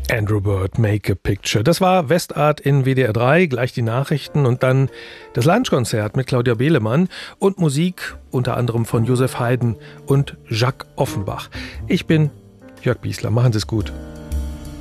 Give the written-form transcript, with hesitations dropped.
Andrew Bird, Make a Picture. Das war Westart in WDR 3, gleich die Nachrichten und dann das Lunchkonzert mit Claudia Behlemann und Musik unter anderem von Joseph Haydn und Jacques Offenbach. Ich bin Jörg Biesler. Machen Sie es gut.